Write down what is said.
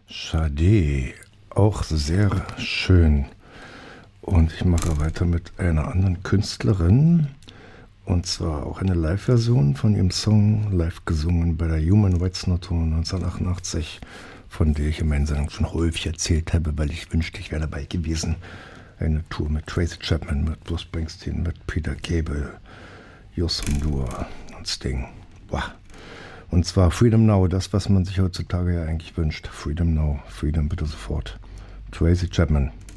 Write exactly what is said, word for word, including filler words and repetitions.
Sade, auch sehr schön. Und ich mache weiter mit einer anderen Künstlerin. Und zwar auch eine Live-Version von ihrem Song, live gesungen bei der Human Rights Not neunzehnhundertachtundachtzig, von der ich in meinen Sendungen schon häufig erzählt habe, weil ich wünschte, ich wäre dabei gewesen. Eine Tour mit Tracy Chapman, mit Bruce Springsteen, mit Peter Gabriel, Yus Hondur und Sting. Boah. Und zwar Freedom Now, das, was man sich heutzutage ja eigentlich wünscht. Freedom Now, Freedom bitte sofort. Tracy Chapman.